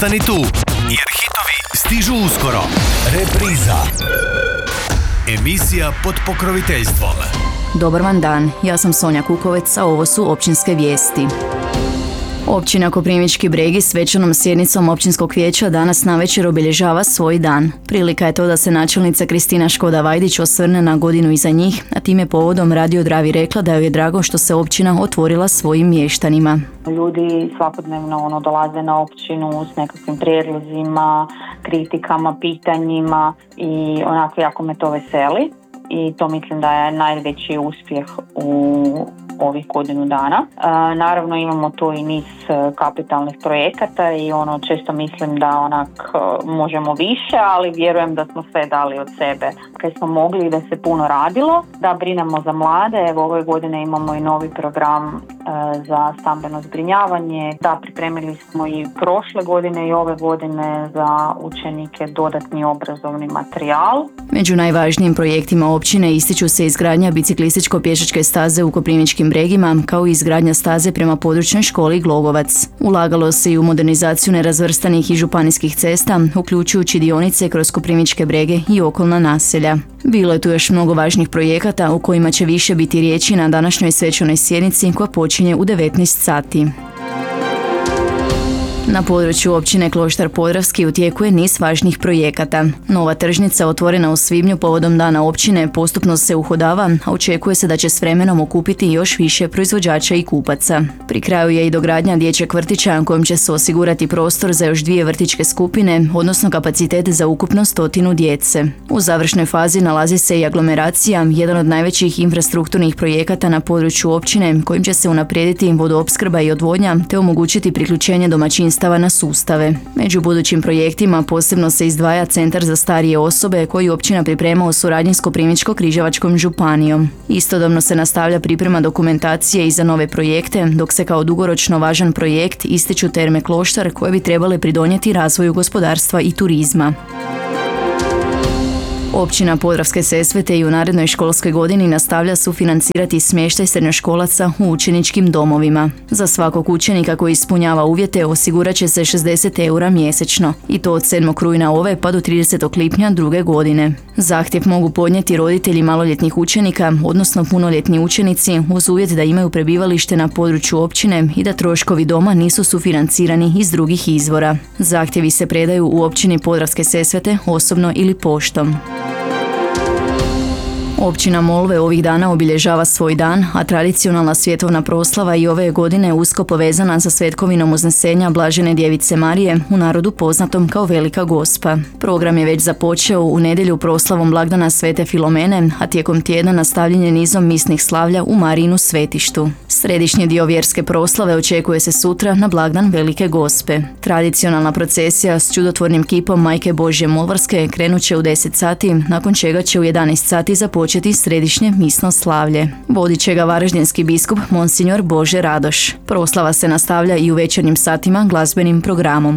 Ostani tu, jer hitovi stižu uskoro. Repriza. Emisija pod pokroviteljstvom. Dobar vam dan, ja sam Sonja Kukovec, a ovo su općinske vijesti. Općina Koprivnički Bregi svečanom sjednicom općinskog vijeća danas navečer obilježava svoj dan. Prilika je to da se načelnica Kristina Škoda-Vajdić osvrne na godinu iza njih, a time povodom Radio Dravi rekla da joj je drago što se općina otvorila svojim mještanima. Ljudi svakodnevno dolaze na općinu s nekakvim prijedlozima, kritikama, pitanjima i onako jako me to veseli. I to mislim da je najveći uspjeh u ovih godinu dana. Naravno imamo tu i niz kapitalnih projekata i često mislim da možemo više, ali vjerujem da smo sve dali od sebe kad smo mogli i da se puno radilo, da brinemo za mlade. Evo, ove godine imamo i novi program za stambeno zbrinjavanje, da pripremili smo i prošle godine i ove godine za učenike dodatni obrazovni materijal. Među najvažnijim projektima općine ističu se izgradnja biciklističko-pješačke staze u Koprivničkim Bregima, kao i izgradnja staze prema područnoj školi Glogovac. Ulagalo se i u modernizaciju nerazvrstanih i županijskih cesta, uključujući dionice kroz Koprivničke Brege i okolna naselja. Bilo je tu još mnogo važnih projekata u kojima će više biti riječi na današnjoj svečanoj sjednici koja počinje u 19 sati. Na području općine Kloštar Podravski u tijeku je niz važnih projekata. Nova tržnica otvorena u svibnju povodom dana općine postupno se uhodava, a očekuje se da će s vremenom okupiti još više proizvođača i kupaca. Pri kraju je i dogradnja dječjeg vrtića kojim će se osigurati prostor za još 2 vrtićke skupine, odnosno kapacitet za ukupno 100 djece. U završnoj fazi nalazi se i aglomeracija, jedan od najvećih infrastrukturnih projekata na području općine kojim će se unaprijediti vodoopskrba i odvodnja te omogućiti priključenje domaćinstva na sustave. Među budućim projektima posebno se izdvaja Centar za starije osobe koji općina priprema u suradnji s Koprivničko-križevačkom županijom. Istodobno se nastavlja priprema dokumentacije i za nove projekte, dok se kao dugoročno važan projekt ističu terme Kloštar koje bi trebale pridonijeti razvoju gospodarstva i turizma. Općina Podravske Sesvete i u narednoj školskoj godini nastavlja sufinancirati smještaj srednjoškolaca u učeničkim domovima. Za svakog učenika koji ispunjava uvjete osigurat će se 60 eura mjesečno, i to od 7. rujna ove pa do 30. lipnja druge godine. Zahtjev mogu podnijeti roditelji maloljetnih učenika, odnosno punoljetni učenici, uz uvjet da imaju prebivalište na području općine i da troškovi doma nisu sufinancirani iz drugih izvora. Zahtjevi se predaju u općini Podravske Sesvete osobno ili poštom. Općina Molve ovih dana obilježava svoj dan, a tradicionalna svjetovna proslava i ove godine usko povezana sa svetkovinom uznesenja Blažene djevice Marije, u narodu poznatom kao Velika Gospa. Program je već započeo u nedjelju proslavom blagdana Svete Filomene, a tijekom tjedna nastavljen je nizom misnih slavlja u Marijinu svetištu. Središnji dio vjerske proslave očekuje se sutra na blagdan Velike Gospe. Tradicionalna procesija s čudotvornim kipom Majke Božje Molvarske krenut će u 10 sati, nakon čega će u 11 sati započeti središnje misno slavlje. Vodit će ga varaždinski biskup Monsignor Bože Radoš. Proslava se nastavlja i u večernjim satima glazbenim programom.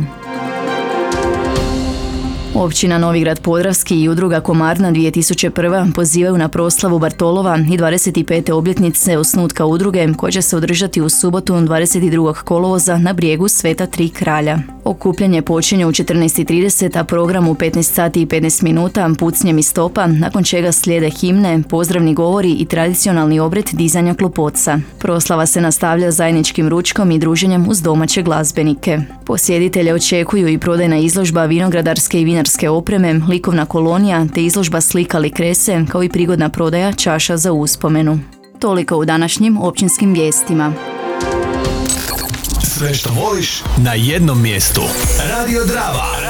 Općina Novigrad Podravski i udruga Komarna 2001. pozivaju na proslavu Bartolova i 25. obljetnice osnutka udruge koja će se održati u subotu 22. kolovoza na brijegu Sveta Tri Kralja. Okupljanje počinje u 14:30, a program u 15 sati i 15 minuta pucnjem iz topa, nakon čega slijede himne, pozdravni govori i tradicionalni obred dizanja klopoca. Proslava se nastavlja zajedničkim ručkom i druženjem uz domaće glazbenike. Posjetitelje očekuju i prodajna izložba vinogradarske i vinarske opreme, likovna kolonija te izložba slika li krese, kao i prigodna prodaja čaša za uspomenu. Toliko u današnjim općinskim vijestima. Sve što voliš na jednom mjestu. Radio Drava.